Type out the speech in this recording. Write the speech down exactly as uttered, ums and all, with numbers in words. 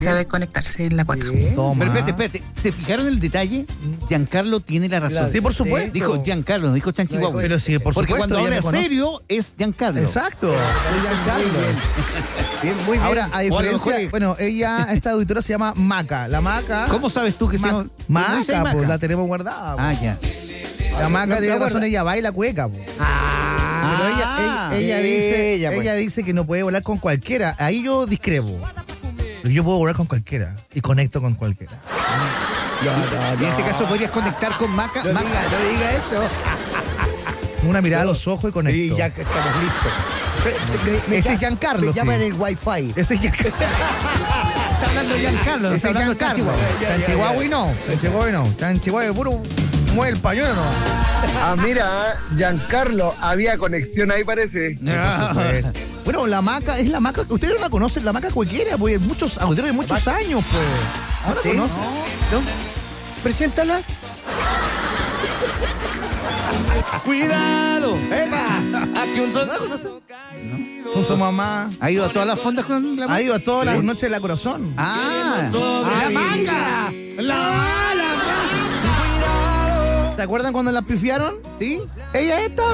sabe conectarse en la cuatro. Toma. Pero espérate, espérate. ¿Se fijaron en el detalle? Giancarlo tiene la razón. Sí, por supuesto. Dijo Giancarlo, no dijo Chanchihuahua. Pero sí, por Porque supuesto. cuando ella habla me conoce. serio es Giancarlo. Exacto. Es Giancarlo. Bien, muy bien. Ahora, a O a lo diferencia, mejor- bueno, ella, esta auditora se llama Maca. La Maca. ¿Cómo sabes tú que se llama? Ma- ¿No dice ahí Maca, Maca? pues la tenemos guardada. Ah, ya. La Maca no, tiene no, razón, guarda. ella baila cueca. Po. Ah, Pero ella, ella, ella dice, ella, pues. ella dice que no puede volar con cualquiera. Ahí yo discrepo. Pero yo puedo volar con cualquiera y conecto con cualquiera. No, no, Y en este caso podrías conectar con Maca. No Maca. diga, no diga eso. Una mirada a los ojos y conecto. Y ya que estamos listos. Me- me- Ese me- es Giancarlo, Me sí. llaman el wifi. Ese es Giancarlo. Está hablando Giancarlo. Ese Está es hablando Giancarlo. Chanchihuahua. Chanchihuahua y no. Chanchihuahua y no. Chanchihuahua es puro mueve el pañuelo no. Ah, mira, Giancarlo, había conexión ahí parece. Ah. Bueno, la Maca es la Maca. Ustedes no la conocen, la Maca cualquiera, pues muchos auditores de muchos años, pues. ¿No la ¿sí? conocen? ¿No? Preséntala. ¡Cuidado! ¡Epa! Aquí un soldado. Con su mamá. ¿Ha ido a todas las fondas con la Maca? Ha ido a todas las noches de la corazón. Ah, ¡La Maca! ¡La, la, ¿Se acuerdan cuando la pifiaron? ¿Sí? Ella está.